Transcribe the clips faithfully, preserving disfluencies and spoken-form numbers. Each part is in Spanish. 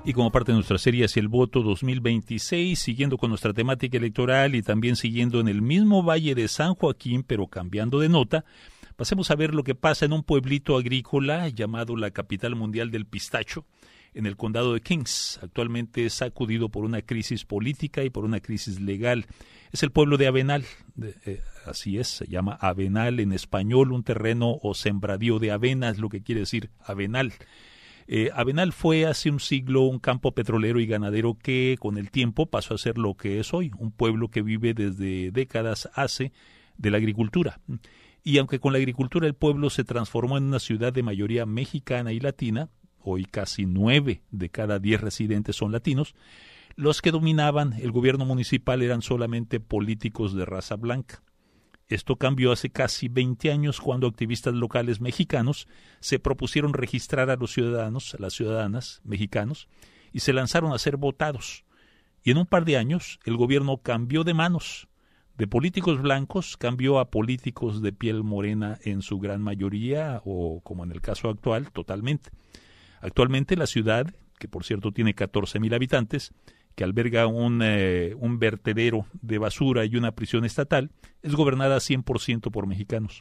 Y como parte de nuestra serie Hacia el Voto dos mil veintiséis, siguiendo con nuestra temática electoral y también siguiendo en el mismo Valle de San Joaquín, pero cambiando de nota, pasemos a ver lo que pasa en un pueblito agrícola llamado la capital mundial del pistacho, en el condado de Kings. Actualmente es sacudido por una crisis política y por una crisis legal. Es el pueblo de Avenal, de, eh, así es, se llama Avenal en español, un terreno o sembradío de avena, es lo que quiere decir Avenal. Eh, Avenal fue hace un siglo un campo petrolero y ganadero que con el tiempo pasó a ser lo que es hoy, un pueblo que vive desde décadas hace de la agricultura. Y aunque con la agricultura el pueblo se transformó en una ciudad de mayoría mexicana y latina, hoy casi nueve de cada diez residentes son latinos, los que dominaban el gobierno municipal eran solamente políticos de raza blanca. Esto cambió hace casi veinte años cuando activistas locales mexicanos se propusieron registrar a los ciudadanos, a las ciudadanas mexicanos, y se lanzaron a ser votados. Y en un par de años el gobierno cambió de manos. De políticos blancos cambió a políticos de piel morena en su gran mayoría, o como en el caso actual, totalmente. Actualmente la ciudad, que por cierto tiene catorce mil habitantes, que alberga un, eh, un vertedero de basura y una prisión estatal, es gobernada cien por ciento por mexicanos.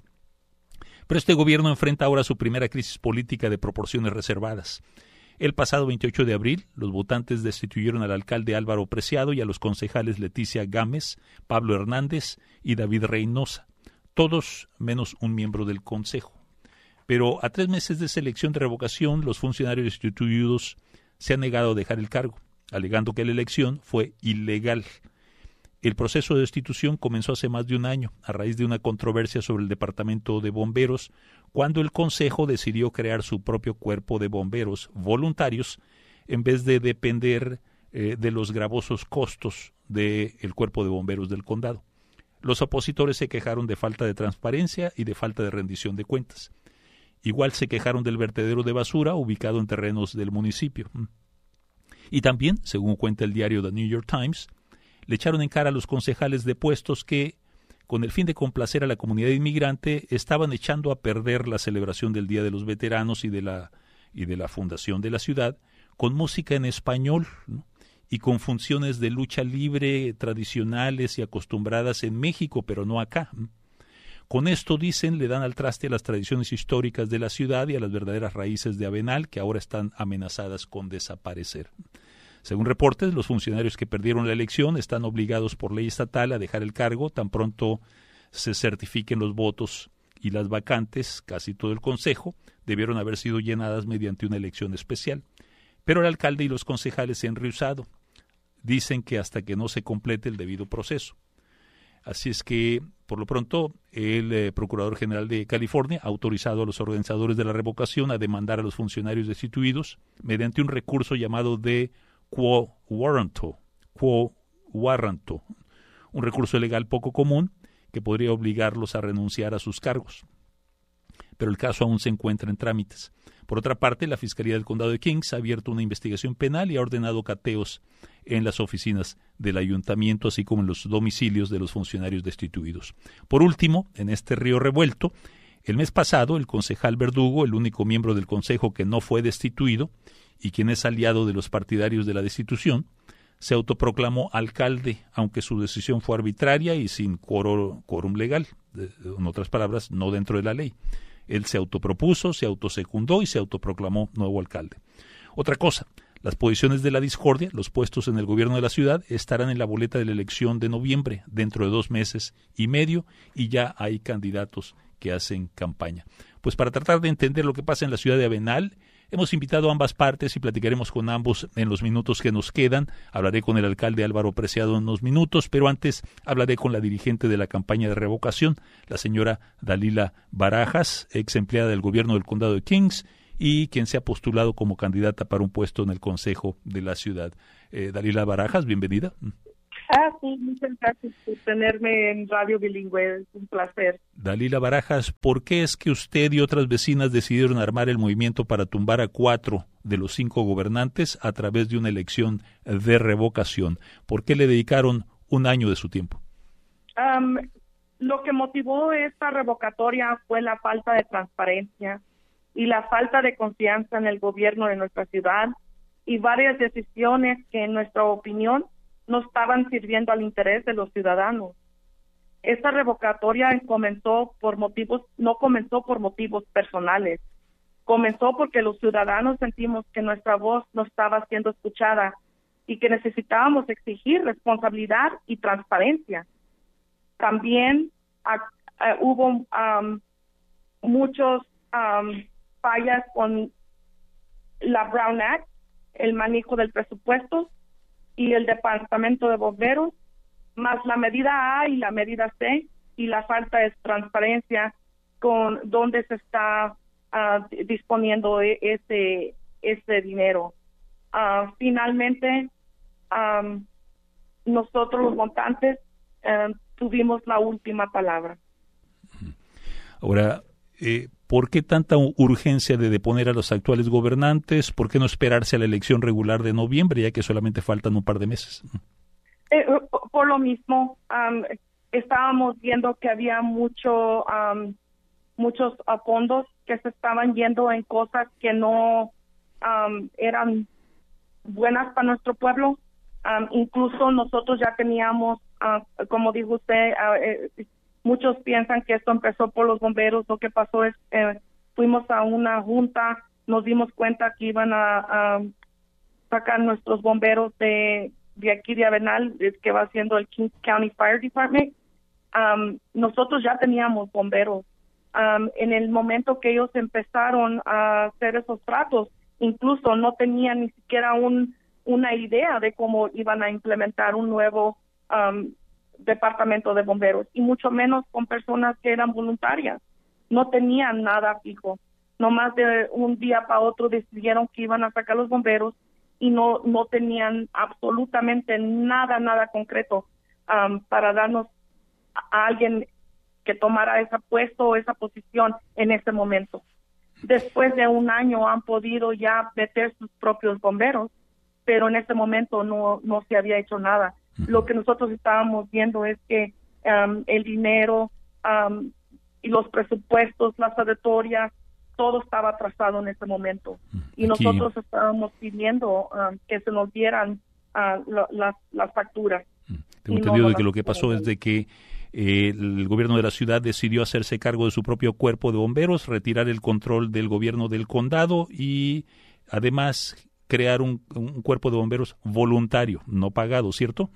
Pero este gobierno enfrenta ahora su primera crisis política de proporciones reservadas. El pasado veintiocho de abril, los votantes destituyeron al alcalde Álvaro Preciado y a los concejales Leticia Gámez, Pablo Hernández y David Reynosa, todos menos un miembro del consejo. Pero a tres meses de esa elección de revocación, los funcionarios destituidos se han negado a dejar el cargo, alegando que la elección fue ilegal. El proceso de destitución comenzó hace más de un año, a raíz de una controversia sobre el departamento de bomberos, cuando el Consejo decidió crear su propio cuerpo de bomberos voluntarios, en vez de depender eh, de los gravosos costos del cuerpo de bomberos del condado. Los opositores se quejaron de falta de transparencia y de falta de rendición de cuentas. Igual se quejaron del vertedero de basura ubicado en terrenos del municipio. Y también, según cuenta el diario The New York Times, le echaron en cara a los concejales de puestos que, con el fin de complacer a la comunidad inmigrante, estaban echando a perder la celebración del Día de los Veteranos y de la, y de la fundación de la ciudad, con música en español, ¿no? Y con funciones de lucha libre tradicionales y acostumbradas en México, pero no acá. Con esto, dicen, le dan al traste a las tradiciones históricas de la ciudad y a las verdaderas raíces de Avenal, que ahora están amenazadas con desaparecer. Según reportes, los funcionarios que perdieron la elección están obligados por ley estatal a dejar el cargo tan pronto se certifiquen los votos, y las vacantes, casi todo el consejo, debieron haber sido llenadas mediante una elección especial. Pero el alcalde y los concejales se han rehusado. Dicen que hasta que no se complete el debido proceso. Así es que, por lo pronto, el eh, Procurador General de California ha autorizado a los organizadores de la revocación a demandar a los funcionarios destituidos mediante un recurso llamado de quo warranto, quo warranto, un recurso legal poco común que podría obligarlos a renunciar a sus cargos. Pero el caso aún se encuentra en trámites. Por otra parte, la Fiscalía del Condado de Kings ha abierto una investigación penal y ha ordenado cateos en las oficinas del ayuntamiento, así como en los domicilios de los funcionarios destituidos. Por último, en este río revuelto, el mes pasado, el concejal Verdugo, el único miembro del consejo que no fue destituido y quien es aliado de los partidarios de la destitución, se autoproclamó alcalde, aunque su decisión fue arbitraria y sin quórum legal, en otras palabras, no dentro de la ley. Él se autopropuso, se autosecundó y se autoproclamó nuevo alcalde. Otra cosa, las posiciones de la discordia, los puestos en el gobierno de la ciudad, estarán en la boleta de la elección de noviembre, dentro de dos meses y medio, y ya hay candidatos que hacen campaña. Pues para tratar de entender lo que pasa en la ciudad de Avenal, hemos invitado a ambas partes y platicaremos con ambos en los minutos que nos quedan. Hablaré con el alcalde Álvaro Preciado en unos minutos, pero antes hablaré con la dirigente de la campaña de revocación, la señora Dalila Barajas, ex empleada del gobierno del condado de Kings y quien se ha postulado como candidata para un puesto en el consejo de la ciudad. Eh, Dalila Barajas, bienvenida. Ah, sí, muchas gracias por tenerme en Radio Bilingüe, es un placer. Dalila Barajas, ¿por qué es que usted y otras vecinas decidieron armar el movimiento para tumbar a cuatro de los cinco gobernantes a través de una elección de revocación? ¿Por qué le dedicaron un año de su tiempo? Um, lo que motivó esta revocatoria fue la falta de transparencia y la falta de confianza en el gobierno de nuestra ciudad, y varias decisiones que en nuestra opinión no estaban sirviendo al interés de los ciudadanos. Esta revocatoria comenzó por motivos, no comenzó por motivos personales, comenzó porque los ciudadanos sentimos que nuestra voz no estaba siendo escuchada y que necesitábamos exigir responsabilidad y transparencia. También uh, uh, hubo um, muchos um, fallas con la Brown Act, el manejo del presupuesto y el Departamento de Bomberos, más la medida A y la medida C y la falta de transparencia con dónde se está uh, disponiendo ese ese dinero. Uh, finalmente, um, nosotros los votantes uh, tuvimos la última palabra. Ahora, eh, ¿por qué tanta urgencia de deponer a los actuales gobernantes? ¿Por qué no esperarse a la elección regular de noviembre, ya que solamente faltan un par de meses? Eh, por lo mismo, um, estábamos viendo que había mucho, um, muchos uh, fondos que se estaban yendo en cosas que no um, eran buenas para nuestro pueblo. Um, incluso nosotros ya teníamos, uh, como dijo usted, uh, eh, muchos piensan que esto empezó por los bomberos. Lo que pasó es, eh, fuimos a una junta, nos dimos cuenta que iban a, a sacar nuestros bomberos de, de aquí de Avenal, que va siendo el King County Fire Department. Um, nosotros ya teníamos bomberos. Um, en el momento que ellos empezaron a hacer esos tratos, incluso no tenían ni siquiera un, una idea de cómo iban a implementar un nuevo um, departamento de bomberos, y mucho menos con personas que eran voluntarias. No tenían nada fijo. Nomás de un día para otro decidieron que iban a sacar los bomberos y no no tenían absolutamente nada, nada concreto um, para darnos a alguien que tomara ese puesto o esa posición en ese momento. Después de un año han podido ya meter sus propios bomberos, pero en ese momento no, no se había hecho nada. Lo que nosotros estábamos viendo es que um, el dinero um, y los presupuestos, las auditorias, todo estaba atrasado en ese momento. Y Aquí, nosotros estábamos pidiendo um, que se nos dieran uh, lo, las, las facturas. Tengo entendido no, no de que lo que pasó es de que eh, el gobierno de la ciudad decidió hacerse cargo de su propio cuerpo de bomberos, retirar el control del gobierno del condado y además crear un, un cuerpo de bomberos voluntario, no pagado, ¿cierto?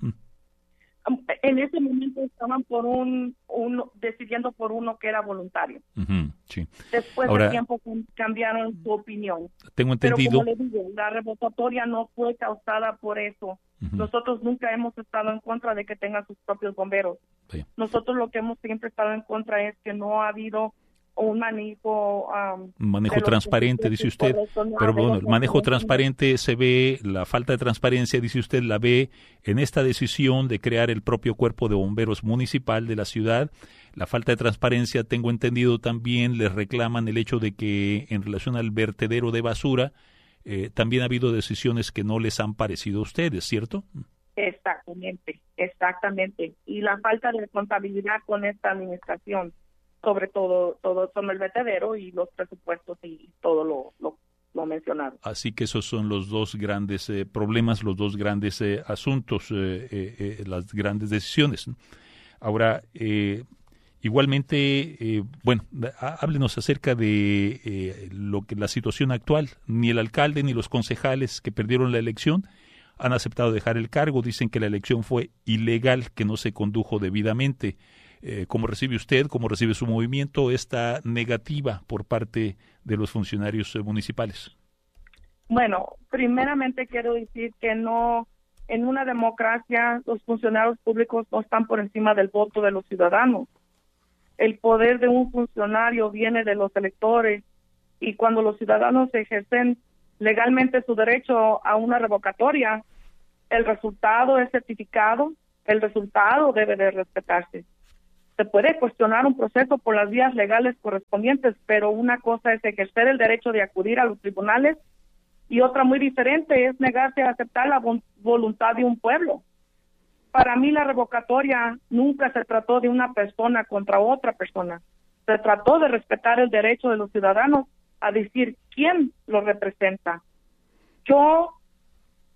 En ese momento estaban por un, uno, decidiendo por uno que era voluntario. Uh-huh, sí. Después Ahora, de tiempo cambiaron su opinión. Tengo entendido. Pero como le digo, la revocatoria no fue causada por eso. Uh-huh. Nosotros nunca hemos estado en contra de que tengan sus propios bomberos. Sí. Nosotros lo que hemos siempre estado en contra es que no ha habido un manejo um, manejo transparente, dice usted, pero bueno, el manejo transparente se ve, la falta de transparencia, dice usted, la ve en esta decisión de crear el propio cuerpo de bomberos municipal de la ciudad. La falta de transparencia, tengo entendido, también les reclaman el hecho de que en relación al vertedero de basura eh, también ha habido decisiones que no les han parecido a ustedes, ¿cierto? Exactamente, exactamente, y la falta de responsabilidad con esta administración, sobre todo todo sobre el vertedero y los presupuestos y todo lo, lo, lo mencionado. Así que esos son los dos grandes eh, problemas, los dos grandes eh, asuntos, eh, eh, eh, las grandes decisiones. Ahora, eh, igualmente, eh, bueno, háblenos acerca de eh, lo que la situación actual. Ni el alcalde ni los concejales que perdieron la elección han aceptado dejar el cargo. Dicen que la elección fue ilegal, que no se condujo debidamente. Eh, ¿Cómo recibe usted, cómo recibe su movimiento esta negativa por parte de los funcionarios eh, municipales? Bueno, primeramente quiero decir que no, en una democracia los funcionarios públicos no están por encima del voto de los ciudadanos. El poder de un funcionario viene de los electores, y cuando los ciudadanos ejercen legalmente su derecho a una revocatoria, el resultado es certificado, el resultado debe de respetarse. Se puede cuestionar un proceso por las vías legales correspondientes, pero una cosa es ejercer el derecho de acudir a los tribunales y otra muy diferente es negarse a aceptar la voluntad de un pueblo. Para mí la revocatoria nunca se trató de una persona contra otra persona. Se trató de respetar el derecho de los ciudadanos a decir quién los representa. Yo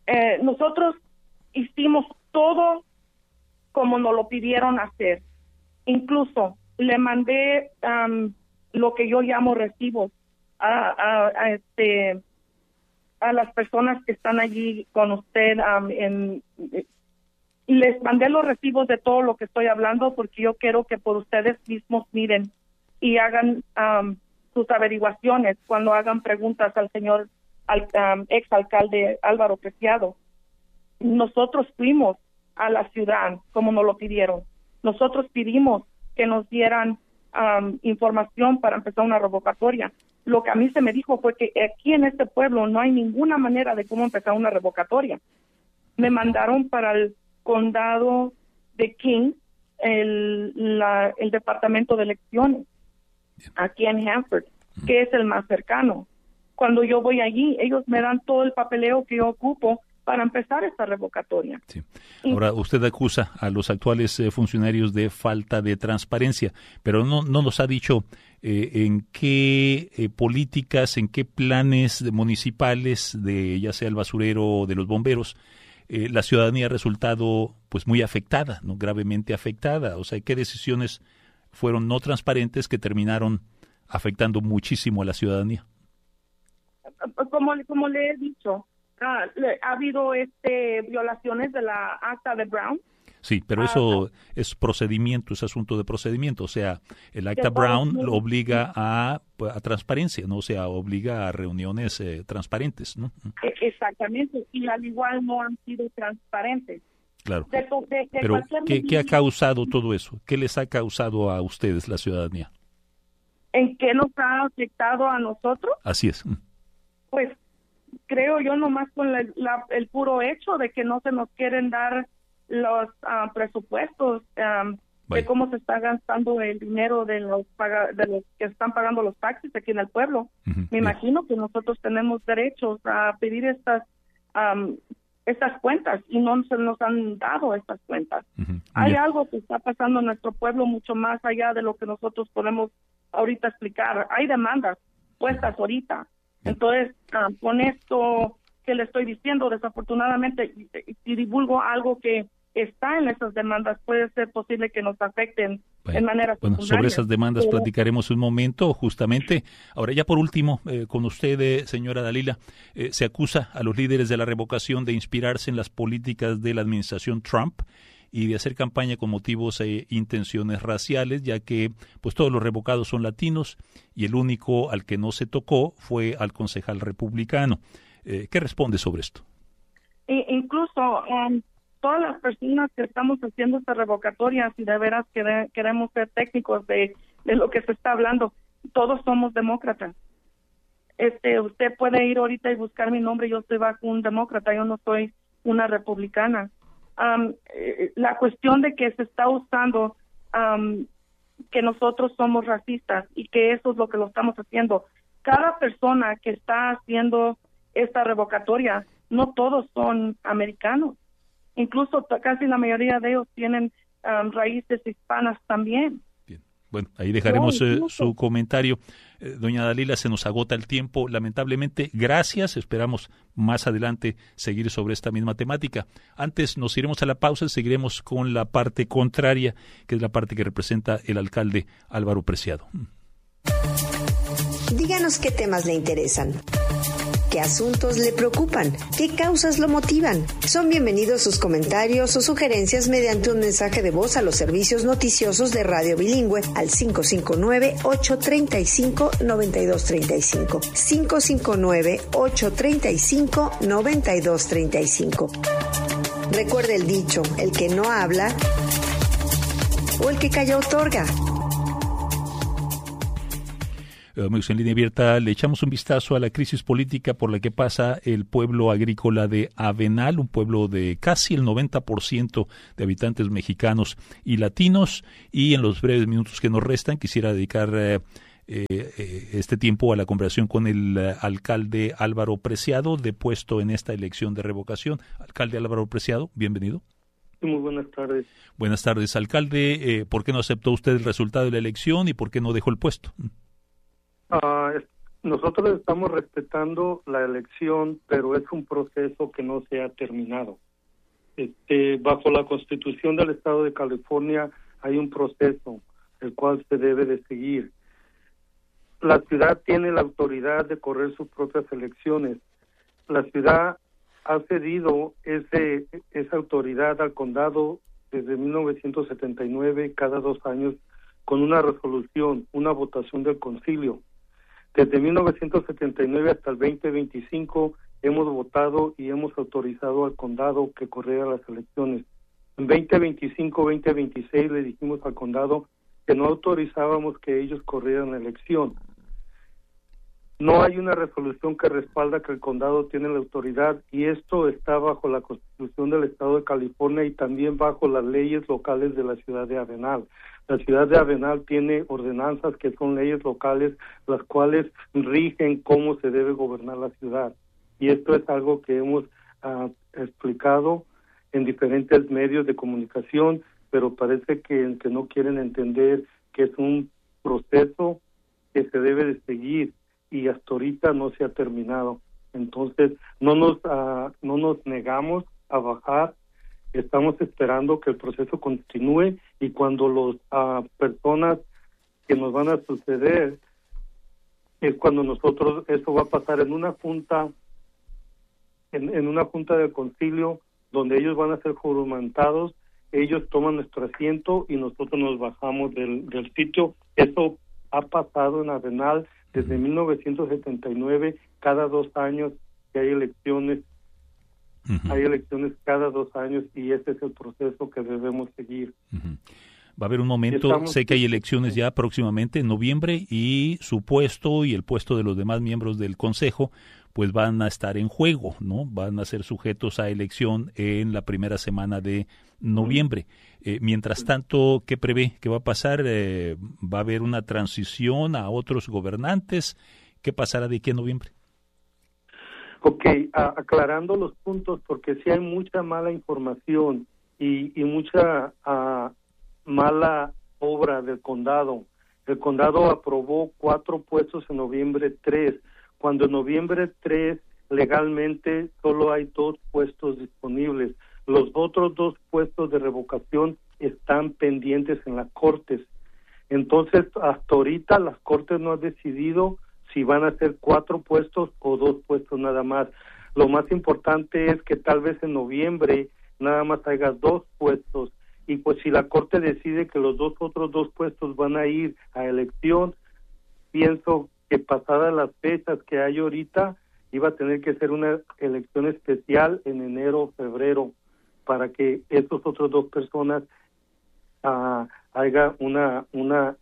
eh, nosotros hicimos todo como nos lo pidieron hacer. Incluso le mandé um, lo que yo llamo recibos a, a, a este a las personas que están allí con usted. Um, en, les mandé los recibos de todo lo que estoy hablando porque yo quiero que por ustedes mismos miren y hagan um, sus averiguaciones cuando hagan preguntas al señor al um, ex alcalde Álvaro Preciado. Nosotros fuimos a la ciudad como nos lo pidieron. Nosotros pedimos que nos dieran um, información para empezar una revocatoria. Lo que a mí se me dijo fue que aquí en este pueblo no hay ninguna manera de cómo empezar una revocatoria. Me mandaron para el condado de King, el, la, el departamento de elecciones, aquí en Hanford, que es el más cercano. Cuando yo voy allí, ellos me dan todo el papeleo que yo ocupo para empezar esta revocatoria. Sí. Ahora, usted acusa a los actuales eh, funcionarios de falta de transparencia, pero no, no nos ha dicho eh, en qué eh, políticas, en qué planes municipales, de ya sea el basurero o de los bomberos, eh, la ciudadanía ha resultado pues muy afectada, no gravemente afectada. O sea, qué decisiones fueron no transparentes que terminaron afectando muchísimo a la ciudadanía. Como, como le he dicho, Uh, le, ha habido este violaciones de la acta de Brown. Sí, pero eso uh, es procedimiento, es asunto de procedimiento. O sea, el acta Brown lo obliga a, a transparencia, ¿no? O sea, obliga a reuniones eh, transparentes, ¿no? Exactamente, y al igual no han sido transparentes. Claro. De, de, de pero, ¿qué, ¿qué ha causado todo eso? ¿Qué les ha causado a ustedes, la ciudadanía? ¿En qué nos ha afectado a nosotros? Así es. Pues creo yo nomás con la, la, el puro hecho de que no se nos quieren dar los uh, presupuestos um, de cómo se está gastando el dinero de los paga, de los que están pagando los taxis aquí en el pueblo. Uh-huh. Me yeah. imagino que nosotros tenemos derechos a pedir estas um, estas cuentas y no se nos han dado estas cuentas. Uh-huh. Hay yeah. algo que está pasando en nuestro pueblo mucho más allá de lo que nosotros podemos ahorita explicar. Hay demandas puestas ahorita. Entonces, uh, con esto que le estoy diciendo, desafortunadamente, si divulgo algo que está en esas demandas, puede ser posible que nos afecten bueno, en manera Bueno, sobre esas demandas Pero, platicaremos un momento, justamente. Ahora, ya por último, eh, con usted, eh, señora Dalila, eh, se acusa a los líderes de la revocación de inspirarse en las políticas de la administración Trump y de hacer campaña con motivos e intenciones raciales, ya que pues todos los revocados son latinos y el único al que no se tocó fue al concejal republicano. Eh, ¿Qué responde sobre esto? E incluso um, todas las personas que estamos haciendo esta revocatoria, si de veras quere queremos ser técnicos de, de lo que se está hablando, todos somos demócratas. Este, usted puede ir ahorita y buscar mi nombre, yo estoy bajo un demócrata, yo no soy una republicana. Um, eh, la cuestión de que se está usando um, que nosotros somos racistas y que eso es lo que lo estamos haciendo. Cada persona que está haciendo esta revocatoria, no todos son americanos. Incluso casi la mayoría de ellos tienen um, raíces hispanas también. Bien. Bueno, ahí dejaremos no, eh, su comentario. Eh, doña Dalila, se nos agota el tiempo, lamentablemente. Gracias, esperamos más adelante seguir sobre esta misma temática. Antes nos iremos a la pausa y seguiremos con la parte contraria, que es la parte que representa el alcalde Álvaro Preciado. Díganos qué temas le interesan. ¿Qué asuntos le preocupan? ¿Qué causas lo motivan? Son bienvenidos sus comentarios o sugerencias mediante un mensaje de voz a los servicios noticiosos de Radio Bilingüe al cinco cinco nueve, ocho tres cinco, nueve dos tres cinco. cinco cinco nueve, ocho tres cinco, nueve dos tres cinco. Recuerde el dicho, el que no habla o el que calla otorga. Amigos, en línea abierta le echamos un vistazo a la crisis política por la que pasa el pueblo agrícola de Avenal, un pueblo de casi el noventa por ciento de habitantes mexicanos y latinos, y en los breves minutos que nos restan quisiera dedicar eh, eh, este tiempo a la conversación con el eh, alcalde Álvaro Preciado, depuesto en esta elección de revocación. Alcalde Álvaro Preciado, bienvenido. Muy buenas tardes. Buenas tardes, alcalde. Eh, ¿Por qué no aceptó usted el resultado de la elección y por qué no dejó el puesto? Uh, nosotros estamos respetando la elección, pero es un proceso que no se ha terminado. Este, bajo la Constitución del Estado de California hay un proceso el cual se debe de seguir. La ciudad tiene la autoridad de correr sus propias elecciones. La ciudad ha cedido ese, esa autoridad al condado desde mil novecientos setenta y nueve, cada dos años, con una resolución, una votación del concilio. Desde mil novecientos setenta y nueve hasta el veinte veinticinco hemos votado y hemos autorizado al condado que corriera las elecciones. En veinte veinticinco, veinte veintiséis le dijimos al condado que no autorizábamos que ellos corrieran la elección. No hay una resolución que respalda que el condado tiene la autoridad, y esto está bajo la Constitución del Estado de California y también bajo las leyes locales de la ciudad de Avenal. La ciudad de Avenal tiene ordenanzas que son leyes locales, las cuales rigen cómo se debe gobernar la ciudad. Y esto es algo que hemos uh, explicado en diferentes medios de comunicación, pero parece que, que no quieren entender que es un proceso que se debe de seguir y hasta ahorita no se ha terminado. Entonces, no nos uh, no nos negamos a bajar, estamos esperando que el proceso continúe, y cuando las uh, personas que nos van a suceder, es cuando nosotros, eso va a pasar en una junta, en, en una junta del concilio, donde ellos van a ser juramentados, ellos toman nuestro asiento y nosotros nos bajamos del, del sitio. Eso ha pasado en Avenal desde mil novecientos setenta y nueve, cada dos años que hay elecciones, uh-huh. hay elecciones cada dos años, y ese es el proceso que debemos seguir. Uh-huh. Va a haber un momento, Estamos... sé que hay elecciones ya próximamente en noviembre, y su puesto y el puesto de los demás miembros del Consejo pues van a estar en juego, ¿no? Van a ser sujetos a elección en la primera semana de noviembre. Eh, mientras tanto, ¿qué prevé? ¿Qué va a pasar? Eh, ¿Va a haber una transición a otros gobernantes? ¿Qué pasará de aquí a noviembre? Ok, a, aclarando los puntos, porque sí hay mucha mala información y, y mucha uh, mala obra del condado. El condado aprobó cuatro puestos en noviembre tres, cuando en noviembre tres legalmente solo hay dos puestos disponibles. Los otros dos puestos de revocación están pendientes en las cortes. Entonces, hasta ahorita las cortes no han decidido si van a ser cuatro puestos o dos puestos nada más. Lo más importante es que tal vez en noviembre nada más haya dos puestos, y pues si la corte decide que los dos otros dos puestos van a ir a elección, pienso que pasadas las fechas que hay ahorita, iba a tener que ser una elección especial en enero o febrero para que estas otras dos personas uh, haga una una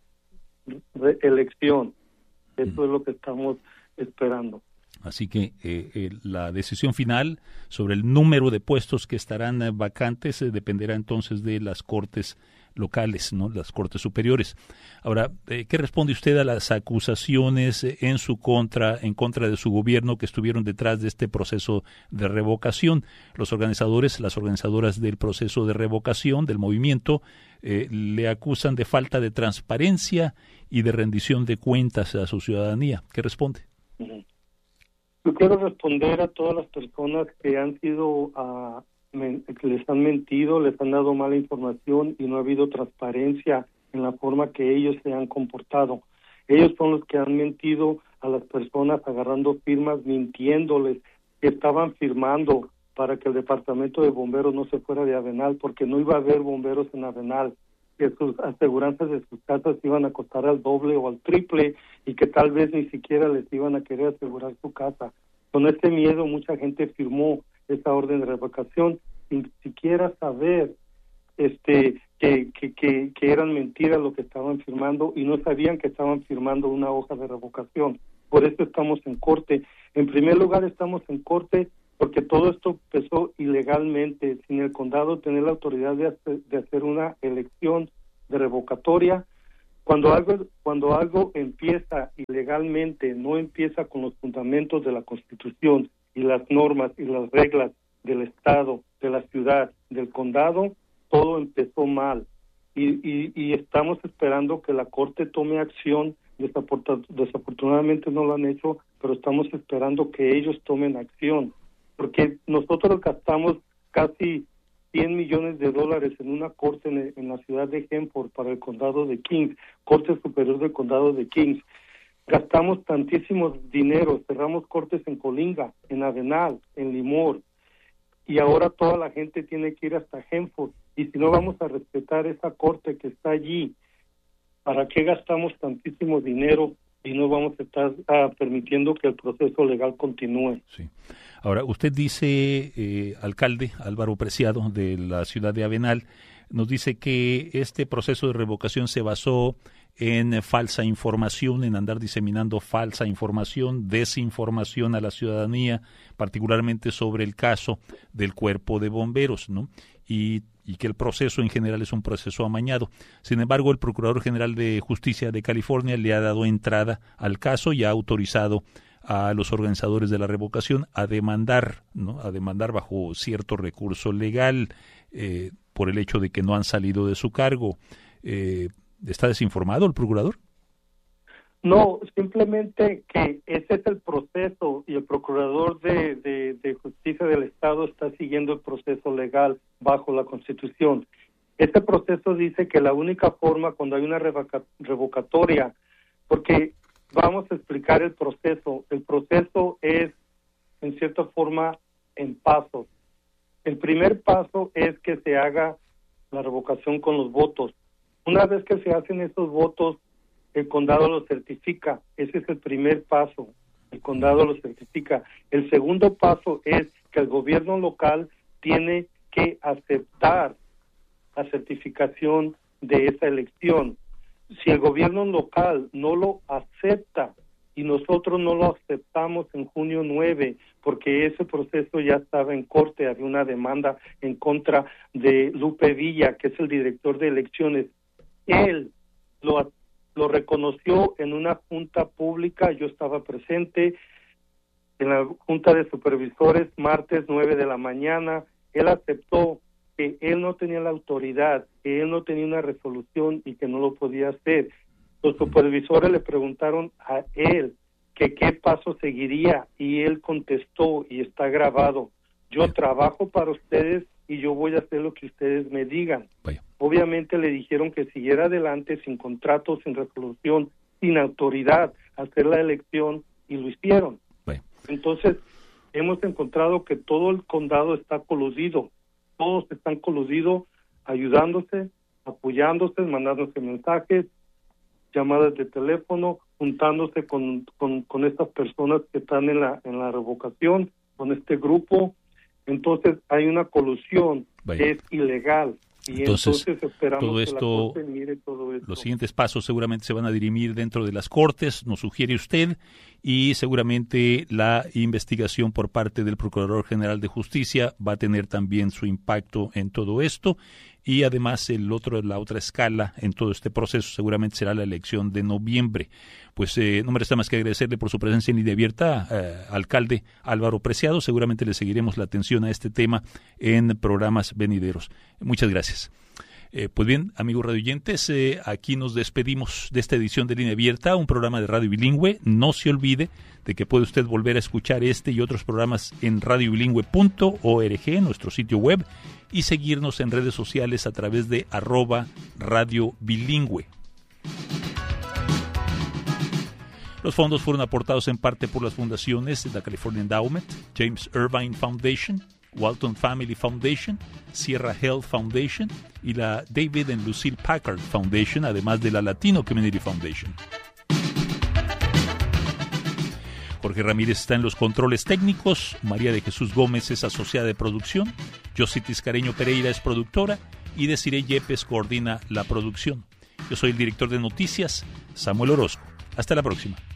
elección. Eso mm. es lo que estamos esperando. Así que eh, eh, la decisión final sobre el número de puestos que estarán eh, vacantes eh, dependerá entonces de las cortes locales, ¿no? Las cortes superiores. Ahora, eh, ¿qué responde usted a las acusaciones eh, en su contra, en contra de su gobierno, que estuvieron detrás de este proceso de revocación? Los organizadores, las organizadoras del proceso de revocación del movimiento, eh, le acusan de falta de transparencia y de rendición de cuentas a su ciudadanía. ¿Qué responde? Uh-huh. Yo quiero responder a todas las personas que han sido, uh, men- que les han mentido, les han dado mala información y no ha habido transparencia en la forma que ellos se han comportado. Ellos son los que han mentido a las personas, agarrando firmas, mintiéndoles que estaban firmando para que el departamento de bomberos no se fuera de Avenal, porque no iba a haber bomberos en Avenal, que sus aseguranzas de sus casas iban a costar al doble o al triple, y que tal vez ni siquiera les iban a querer asegurar su casa. Con este miedo mucha gente firmó esa orden de revocación sin siquiera saber este que, que, que, que eran mentiras lo que estaban firmando, y no sabían que estaban firmando una hoja de revocación. Por eso estamos en corte. En primer lugar, estamos en corte porque todo esto empezó ilegalmente, sin el condado tener la autoridad de hacer, de hacer una elección de revocatoria. Cuando algo, cuando algo empieza ilegalmente, no empieza con los fundamentos de la Constitución y las normas y las reglas del Estado, de la ciudad, del condado, todo empezó mal. Y, y, y estamos esperando que la Corte tome acción Desafortunadamente no lo han hecho, pero estamos esperando que ellos tomen acción, porque nosotros gastamos casi cien millones de dólares en una corte en, en la ciudad de Hanford para el condado de Kings, Corte Superior del condado de Kings. Gastamos tantísimos dineros, cerramos cortes en Colinga, en Avenal, en Limor, y ahora toda la gente tiene que ir hasta Hanford. Y si no vamos a respetar esa corte que está allí, ¿para qué gastamos tantísimo dinero y no vamos a estar ah, permitiendo que el proceso legal continúe? Sí. Ahora, usted dice, eh, alcalde Álvaro Preciado, de la ciudad de Avenal, nos dice que este proceso de revocación se basó en falsa información, en andar diseminando falsa información, desinformación a la ciudadanía, particularmente sobre el caso del Cuerpo de Bomberos, ¿no? Y, y que el proceso en general es un proceso amañado. Sin embargo, el Procurador General de Justicia de California le ha dado entrada al caso y ha autorizado a los organizadores de la revocación a demandar, ¿no? A demandar bajo cierto recurso legal eh, por el hecho de que no han salido de su cargo. Eh, ¿Está desinformado el procurador? No, simplemente que ese es el proceso y el Procurador de, de, de Justicia del Estado está siguiendo el proceso legal bajo la Constitución. Este proceso dice que la única forma cuando hay una revoca, revocatoria, porque vamos a explicar el proceso. El proceso es, en cierta forma, en pasos. El primer paso es que se haga la revocación con los votos. Una vez que se hacen esos votos, el condado los certifica. Ese es el primer paso. El condado los certifica. El segundo paso es que el gobierno local tiene que aceptar la certificación de esa elección. Si el gobierno local no lo acepta y nosotros no lo aceptamos en junio nueve, porque ese proceso ya estaba en corte, había una demanda en contra de Lupe Villa, que es el director de elecciones. Él lo, lo reconoció en una junta pública, yo estaba presente en la junta de supervisores, martes nueve de la mañana. Él aceptó que él no tenía la autoridad, que él no tenía una resolución y que no lo podía hacer. Los supervisores le preguntaron a él que qué paso seguiría y él contestó, y está grabado: yo trabajo para ustedes y yo voy a hacer lo que ustedes me digan. Vaya. Obviamente le dijeron que siguiera adelante sin contrato, sin resolución, sin autoridad, hacer la elección, y lo hicieron. Vaya. Entonces, hemos encontrado que todo el condado está coludido. Todos están coludidos, ayudándose, apoyándose, mandándose mensajes, llamadas de teléfono, juntándose con, con, con estas personas que están en la, en la revocación, con este grupo. Entonces hay una colusión Vaya. que es ilegal. Y entonces, entonces esperamos todo esto, que la Corte mire todo esto. Los siguientes pasos seguramente se van a dirimir dentro de las Cortes, nos sugiere usted, y seguramente la investigación por parte del Procurador General de Justicia va a tener también su impacto en todo esto, y además el otro, la otra escala en todo este proceso seguramente será la elección de noviembre. Pues eh, no me resta más que agradecerle por su presencia en Línea Abierta, eh, alcalde Álvaro Preciado. Seguramente le seguiremos la atención a este tema en programas venideros. Muchas gracias. Eh, pues bien, amigos radioyentes, eh, aquí nos despedimos de esta edición de Línea Abierta, un programa de radio bilingüe. No se olvide de que puede usted volver a escuchar este y otros programas en radio bilingüe punto org, nuestro sitio web, y seguirnos en redes sociales a través de arroba radio bilingüe. Los fondos fueron aportados en parte por las fundaciones de la California Endowment, James Irvine Foundation, Walton Family Foundation, Sierra Health Foundation y la David and Lucille Packard Foundation, además de la Latino Community Foundation. Jorge Ramírez está en los controles técnicos, María de Jesús Gómez es asociada de producción, Josie Tiscareño Pereira es productora y Desiree Yepes coordina la producción. Yo soy el director de noticias, Samuel Orozco. Hasta la próxima.